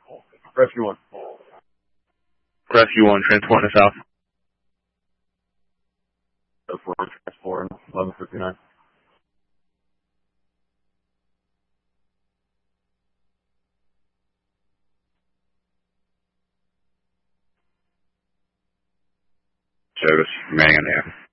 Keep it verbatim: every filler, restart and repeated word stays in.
Rescue one. Rescue one, transporting us south. So four, transporting, eleven fifty-nine. Service, remaining in the air.